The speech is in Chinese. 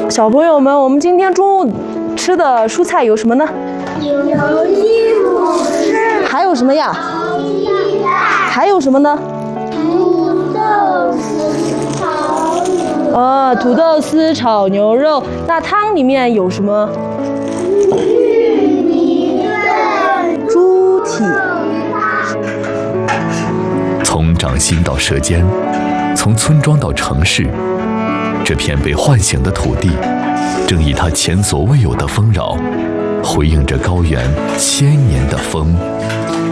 小朋友们，我们今天中午吃的蔬菜有什么呢？ 有西红柿， 还有什么呀？ 鸡蛋， 还有什么呢？ 土豆丝炒牛肉， 土豆丝炒牛肉。那汤里面有什么？ 玉米炖猪蹄。 从掌心到舌尖，从村庄到城市，这片被唤醒的土地，正以它前所未有的丰饶，回应着高原千年的风。